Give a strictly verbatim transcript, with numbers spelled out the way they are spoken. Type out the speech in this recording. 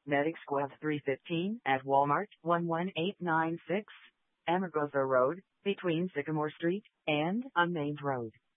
Medic Squad three fifteen at Walmart one one eight nine six, Amargosa Road, between Sycamore Street and Unnamed Road.